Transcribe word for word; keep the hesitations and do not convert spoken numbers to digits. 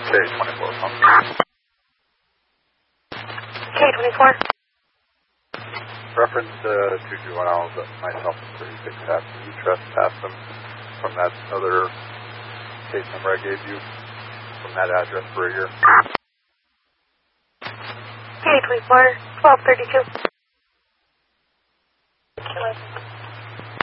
K twenty-four. K twenty-four. Reference to uh, two two one Owls that myself and thirty-six have. Can you trespass them from that other case number I gave you, from that address for a year? K twenty-four, twelve thirty-two.